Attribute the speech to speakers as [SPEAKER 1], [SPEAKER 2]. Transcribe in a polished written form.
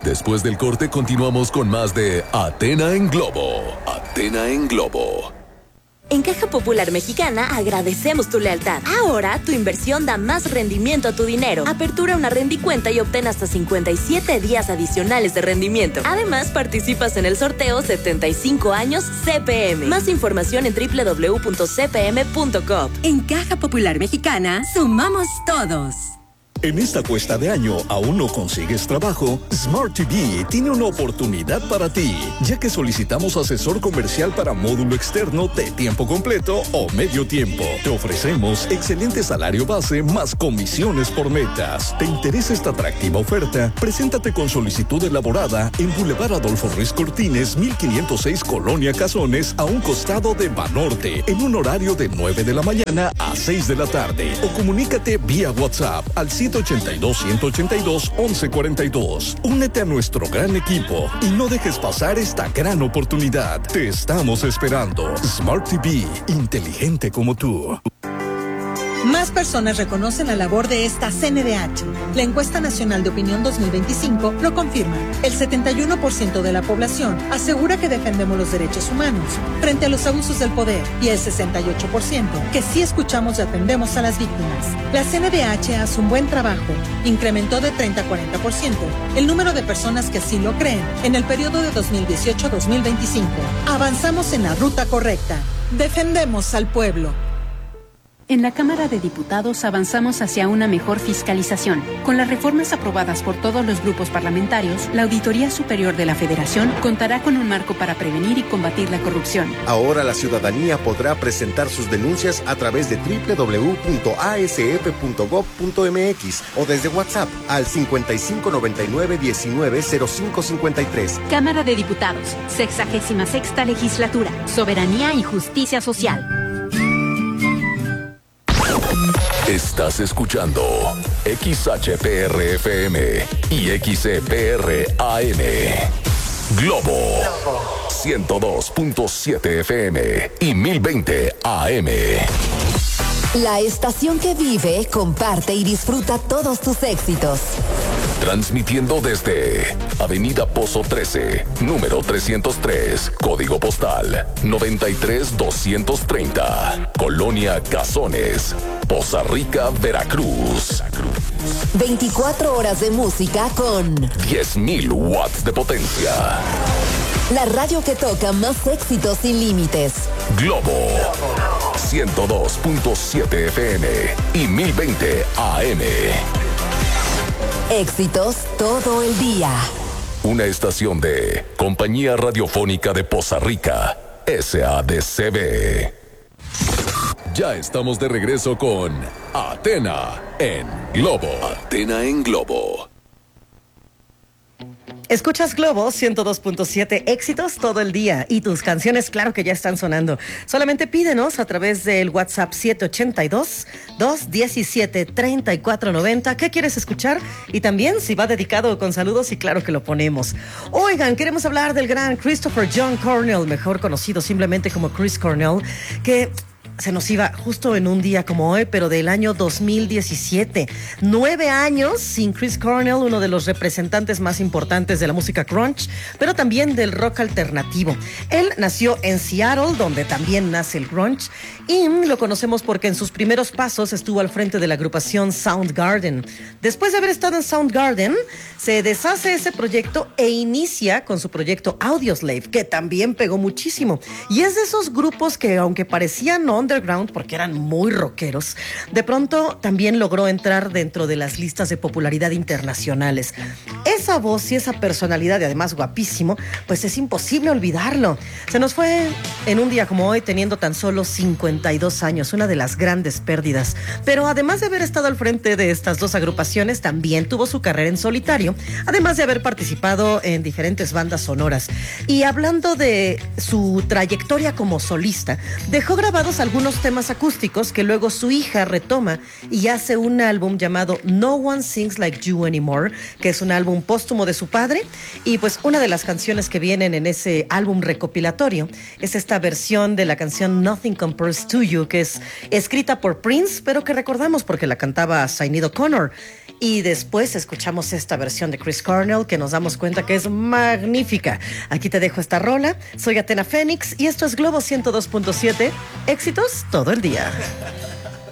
[SPEAKER 1] Después del corte continuamos con más de Athena en Globo. Athena en Globo.
[SPEAKER 2] En Caja Popular Mexicana agradecemos tu lealtad. Ahora tu inversión da más rendimiento a tu dinero. Apertura una rendicuenta y obtén hasta 57 días adicionales de rendimiento. Además, participas en el sorteo 75 años CPM. Más información en www.cpm.com.
[SPEAKER 3] En Caja Popular Mexicana, sumamos todos.
[SPEAKER 4] En esta cuesta de año, ¿aún no consigues trabajo? Smart TV tiene una oportunidad para ti, ya que solicitamos asesor comercial para módulo externo de tiempo completo o medio tiempo. Te ofrecemos excelente salario base más comisiones por metas. ¿Te interesa esta atractiva oferta? Preséntate con solicitud elaborada en Boulevard Adolfo Ruiz Cortines, 1506 Colonia Cazones, a un costado de Banorte, en un horario de 9 de la mañana a 6 de la tarde. O comunícate vía WhatsApp al 182-182-1142. Únete a nuestro gran equipo y no dejes pasar esta gran oportunidad. Te estamos esperando. Smart TV, inteligente como tú.
[SPEAKER 5] Más personas reconocen la labor de esta CNDH. La encuesta nacional de opinión 2025 lo confirma. El 71% de la población asegura que defendemos los derechos humanos frente a los abusos del poder y el 68% que sí escuchamos y atendemos a las víctimas. La CNDH hace un buen trabajo. Incrementó de 30 a 40% el número de personas que sí lo creen en el periodo de 2018 a 2025. Avanzamos en la ruta correcta. Defendemos al pueblo.
[SPEAKER 6] En la Cámara de Diputados avanzamos hacia una mejor fiscalización. Con las reformas aprobadas por todos los grupos parlamentarios, la Auditoría Superior de la Federación contará con un marco para prevenir y combatir la corrupción.
[SPEAKER 7] Ahora la ciudadanía podrá presentar sus denuncias a través de www.asf.gov.mx o desde WhatsApp al 5599-190553.
[SPEAKER 6] Cámara de Diputados, 66ª Legislatura, Soberanía y Justicia Social.
[SPEAKER 1] Estás escuchando XHPR-FM y XCPR-AM. Globo 102.7 FM y 1020 AM.
[SPEAKER 8] La estación que vive, comparte y disfruta todos tus éxitos.
[SPEAKER 1] Transmitiendo desde Avenida Pozo 13, número 303, código postal 93230, Colonia Cazones, Poza Rica, Veracruz.
[SPEAKER 8] 24 horas de música con
[SPEAKER 1] 10,000 watts de potencia.
[SPEAKER 8] La radio que toca más éxitos sin límites.
[SPEAKER 1] Globo 102.7 FM y 1020 AM.
[SPEAKER 8] Éxitos todo el día.
[SPEAKER 1] Una estación de Compañía Radiofónica de Poza Rica, SADCB. Ya estamos de regreso con Athena en Globo. Athena en Globo.
[SPEAKER 9] Escuchas Globo 102.7, éxitos todo el día, y tus canciones claro que ya están sonando. Solamente pídenos a través del WhatsApp 782-217-3490 qué quieres escuchar, y también si va dedicado con saludos, y claro que lo ponemos. Oigan, queremos hablar del gran Christopher John Cornell, mejor conocido simplemente como Chris Cornell, que se nos iba justo en un día como hoy, pero del año 2017. 9 años sin Chris Cornell, uno de los representantes más importantes de la música grunge, pero también del rock alternativo. Él nació en Seattle, donde también nace el grunge, y lo conocemos porque en sus primeros pasos estuvo al frente de la agrupación Soundgarden. Después de haber estado en Soundgarden, se deshace ese proyecto e inicia con su proyecto Audioslave, que también pegó muchísimo. Y es de esos grupos que, aunque parecían underground porque eran muy rockeros, de pronto también logró entrar dentro de las listas de popularidad internacionales. Esa voz y esa personalidad, y además guapísimo, pues es imposible olvidarlo. Se nos fue en un día como hoy, teniendo tan solo 52 años, una de las grandes pérdidas. Pero además de haber estado al frente de estas dos agrupaciones, también tuvo su carrera en solitario, además de haber participado en diferentes bandas sonoras. Y hablando de su trayectoria como solista, dejó grabados algunos temas acústicos que luego su hija retoma y hace un álbum llamado No One Sings Like You Anymore, que es un álbum póstumo de su padre. Y pues una de las canciones que vienen en ese álbum recopilatorio es esta versión de la canción Nothing Compares to You, que es escrita por Prince, pero que recordamos porque la cantaba Sinéad O'Connor. y después escuchamos esta versión de Chris Cornell que nos damos cuenta que es magnífica. Aquí te dejo esta rola. Soy Atena Fénix y esto es Globo 102.7. Éxitos todo el día.